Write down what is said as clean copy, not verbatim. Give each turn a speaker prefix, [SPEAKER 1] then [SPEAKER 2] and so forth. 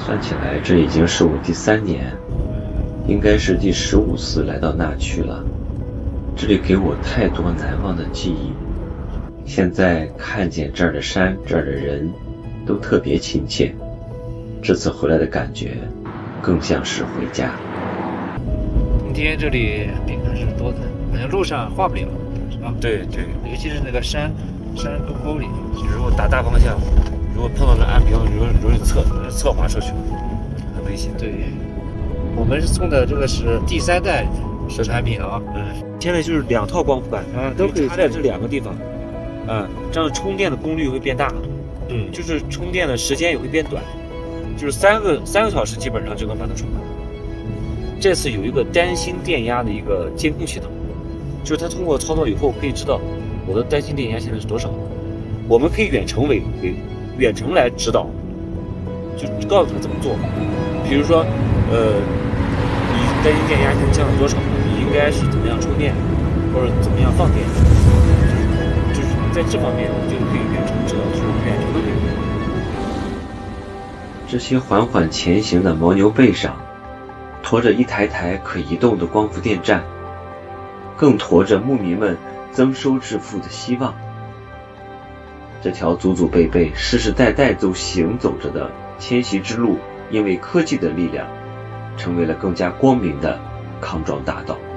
[SPEAKER 1] 算起来，这已经是我第3年，应该是第15次来到那区了。这里给我太多难忘的记忆。现在看见这儿的山，这儿的人，都特别亲切。这次回来的感觉，更像是回家。
[SPEAKER 2] 冬天这里病还是多的，好像路上画不了，是吧？
[SPEAKER 3] 对，
[SPEAKER 2] 尤其是那个山沟沟里，
[SPEAKER 3] 如果打大方向，如果碰到那安平，容易侧滑出去，很危险。
[SPEAKER 2] 对，我们送的这个是第3代产品啊。
[SPEAKER 3] 现在就是2套光伏板
[SPEAKER 2] 都可以
[SPEAKER 3] 插在这2个地方，这样充电的功率会变大，就是充电的时间也会变短，就是3个小时基本上就能把它充满。这次有一个单芯电压的一个监控系统，就是它通过操作以后可以知道我的单芯电压现在是多少，我们可以远程来指导，就告诉他怎么做。比如说，你单芯电压现在降了多少，你应该是怎么样充电，或者怎么样放电，就是在这方面就可以远程指导，就是远程的可以。
[SPEAKER 1] 这些缓缓前行的牦牛背上，驮着一台台可移动的光伏电站，更驮着牧民们增收致富的希望。这条祖祖辈辈、世世代代都行走着的迁徙之路，因为科技的力量，成为了更加光明的康庄大道。